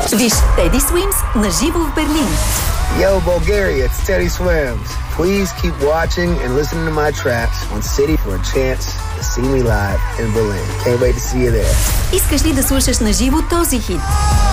Виж Teddy Swims на живо в Берлин. Yo, Bulgaria, it's Teddy Swims. Please keep watching and listening to my tracks on City for a chance to see me live in Berlin. Can't wait to see you there. Искаш ли да слушаш на живо този хит?